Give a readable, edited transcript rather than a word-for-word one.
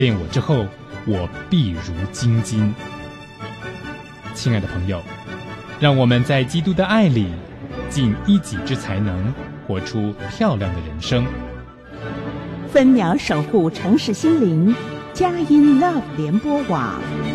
恋我之后，我必如精金。亲爱的朋友，让我们在基督的爱里尽一己之才能，活出漂亮的人生。 分秒守护城市心灵，佳音 Love 联播网。